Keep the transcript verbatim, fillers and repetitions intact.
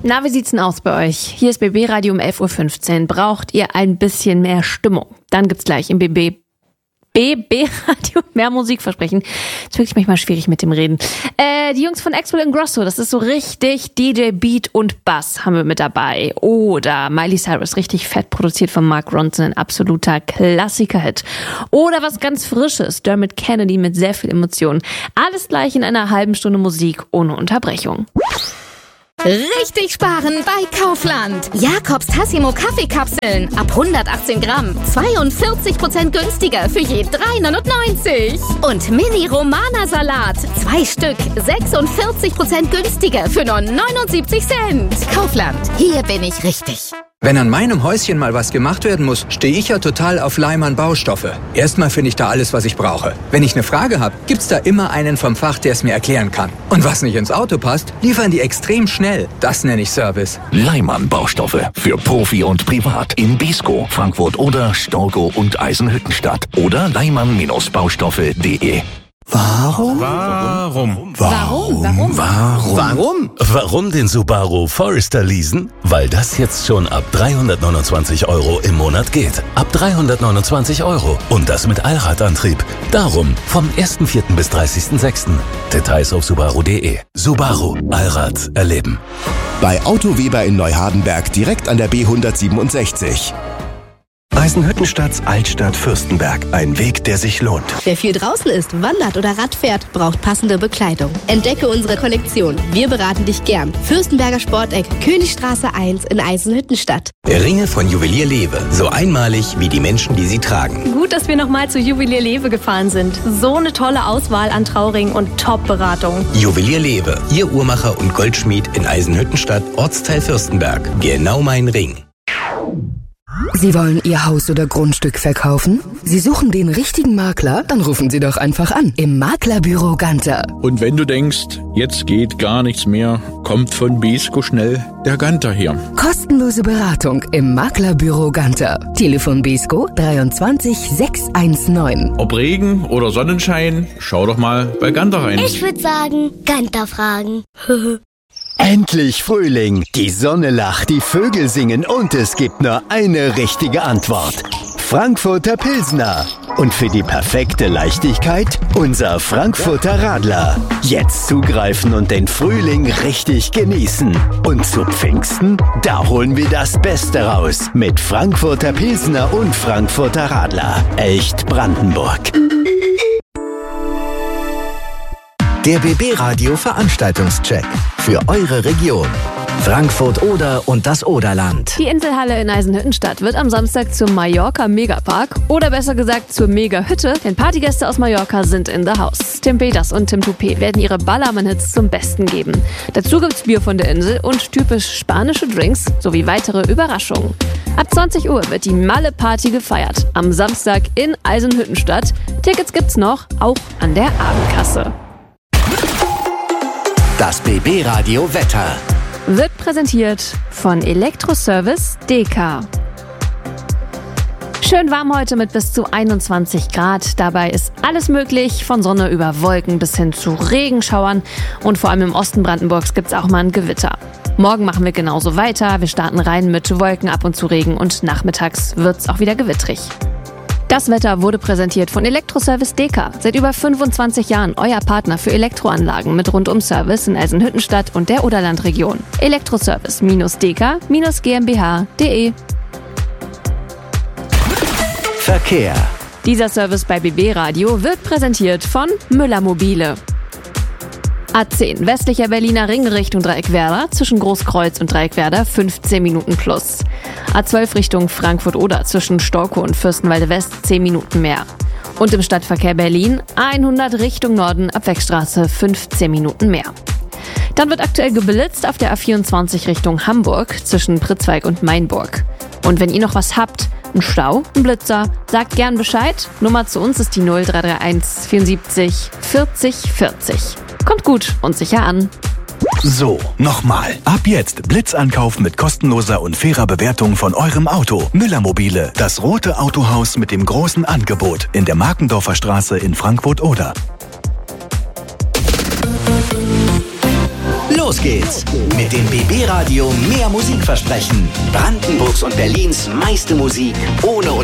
Na, wie sieht's denn aus bei euch? Hier ist B B Radio um elf Uhr fünfzehn. Braucht ihr ein bisschen mehr Stimmung? Dann gibt's gleich im B B B B Radio mehr Musikversprechen. Ist wirklich manchmal schwierig mit dem Reden. Äh, die Jungs von Axwell and Grosso, das ist so richtig D J Beat und Bass haben wir mit dabei. Oder Miley Cyrus, richtig fett produziert von Mark Ronson, ein absoluter Klassiker-Hit. Oder was ganz Frisches, Dermot Kennedy mit sehr viel Emotion. Alles gleich in einer halben Stunde Musik ohne Unterbrechung. Richtig sparen bei Kaufland. Jakobs Tassimo Kaffeekapseln ab hundertachtzehn Gramm. zweiundvierzig Prozent günstiger für je drei neunundneunzig. Und Mini Romana Salat. Zwei Stück. sechsundvierzig Prozent günstiger für nur neunundsiebzig Cent. Kaufland. Hier bin ich richtig. Wenn an meinem Häuschen mal was gemacht werden muss, stehe ich ja total auf Leimann Baustoffe. Erstmal finde ich da alles, was ich brauche. Wenn ich eine Frage habe, gibt's da immer einen vom Fach, der es mir erklären kann. Und was nicht ins Auto passt, liefern die extrem schnell. Das nenne ich Service. Leimann Baustoffe. Für Profi und Privat. In Beeskow, Frankfurt oder Storkow und Eisenhüttenstadt. Oder leimann Baustoffe punkt de. Warum? Warum? Warum? Warum? Warum? Warum? Warum den Subaru Forester leasen? Weil das jetzt schon ab dreihundertneunundzwanzig Euro im Monat geht. Ab dreihundertneunundzwanzig Euro. Und das mit Allradantrieb. Darum vom ersten vierten bis dreißigsten sechsten Details auf subaru punkt de. Subaru. Allrad erleben. Bei Auto Weber in Neuhardenberg direkt an der B hundertsiebenundsechzig. Eisenhüttenstadts Altstadt Fürstenberg. Ein Weg, der sich lohnt. Wer viel draußen ist, wandert oder Rad fährt, braucht passende Bekleidung. Entdecke unsere Kollektion. Wir beraten dich gern. Fürstenberger Sporteck, Königstraße eins in Eisenhüttenstadt. Ringe von Juwelier Lewe. So einmalig wie die Menschen, die sie tragen. Gut, dass wir nochmal zu Juwelier Lewe gefahren sind. So eine tolle Auswahl an Trauringen und Top-Beratung. Juwelier Lewe. Ihr Uhrmacher und Goldschmied in Eisenhüttenstadt, Ortsteil Fürstenberg. Genau mein Ring. Sie wollen Ihr Haus oder Grundstück verkaufen? Sie suchen den richtigen Makler? Dann rufen Sie doch einfach an im Maklerbüro Ganter. Und wenn du denkst, jetzt geht gar nichts mehr, kommt von Beeskow schnell der Ganter her. Kostenlose Beratung im Maklerbüro Ganter. Telefon Beeskow dreiundzwanzig sechshundertneunzehn. Ob Regen oder Sonnenschein, schau doch mal bei Ganter rein. Ich würde sagen, Ganter fragen. Endlich Frühling, die Sonne lacht, die Vögel singen und es gibt nur eine richtige Antwort. Frankfurter Pilsner. Und für die perfekte Leichtigkeit unser Frankfurter Radler. Jetzt zugreifen und den Frühling richtig genießen. Und zu Pfingsten, da holen wir das Beste raus. Mit Frankfurter Pilsner und Frankfurter Radler. Echt Brandenburg. Der B B Radio Veranstaltungscheck für eure Region. Frankfurt Oder und das Oderland. Die Inselhalle in Eisenhüttenstadt wird am Samstag zum Mallorca Megapark oder besser gesagt zur Mega-Hütte, denn Partygäste aus Mallorca sind in the house. Tim Peters und Tim Toupé werden ihre Ballermann-Hits zum Besten geben. Dazu gibt's Bier von der Insel und typisch spanische Drinks sowie weitere Überraschungen. Ab zwanzig Uhr wird die Malle-Party gefeiert. Am Samstag in Eisenhüttenstadt. Tickets gibt's noch, auch an der Abendkasse. Das B B Radio Wetter wird präsentiert von Elektroservice D K. Schön warm heute mit bis zu einundzwanzig Grad. Dabei ist alles möglich, von Sonne über Wolken bis hin zu Regenschauern. Und vor allem im Osten Brandenburgs gibt's auch mal ein Gewitter. Morgen machen wir genauso weiter. Wir starten rein mit Wolken, ab und zu Regen und nachmittags wird's auch wieder gewittrig. Das Wetter wurde präsentiert von Elektroservice D K. Seit über fünfundzwanzig Jahren euer Partner für Elektroanlagen mit Rundum-Service in Eisenhüttenstadt und der Oderlandregion. Elektroservice-D K GmbH punkt de. Verkehr. Dieser Service bei B B Radio wird präsentiert von Müller Mobile. A zehn, westlicher Berliner Ring Richtung Dreieckwerder, zwischen Großkreuz und Dreieckwerder fünfzehn Minuten plus. A zwölf Richtung Frankfurt-Oder, zwischen Storkow und Fürstenwalde West zehn Minuten mehr. Und im Stadtverkehr Berlin A hundert Richtung Norden, Abwegstraße fünfzehn Minuten mehr. Dann wird aktuell geblitzt auf der A vierundzwanzig Richtung Hamburg, zwischen Pritzwalk und Mainburg. Und wenn ihr noch was habt, ein Stau, ein Blitzer, sagt gern Bescheid. Nummer zu uns ist die null drei drei eins vierundsiebzig vierzig vierzig. Kommt gut und sicher an. So, nochmal. Ab jetzt Blitzankauf mit kostenloser und fairer Bewertung von eurem Auto. Müller Mobile, das rote Autohaus mit dem großen Angebot in der Markendorfer Straße in Frankfurt-Oder. Los geht's mit dem B B Radio mehr Musik versprechen. Brandenburgs und Berlins meiste Musik ohne